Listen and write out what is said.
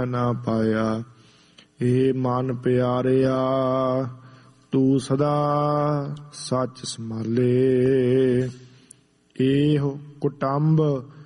ਨਾ ਪਾਇਆ। ਏ ਮਨ ਪਿਆਰਿਆ ਤੂੰ ਸਦਾ ਸੱਚ ਸੰਭਾਲੇ। ਇਹੋ ਕੁਟੰਬ